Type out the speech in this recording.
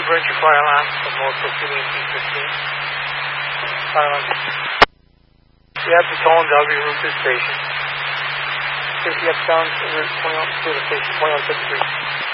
burned your fire alarm from North Proceeding P15. Fire alarm. You have the tones, I'll reroute this station. Safety up down to route 21 to the station 2153.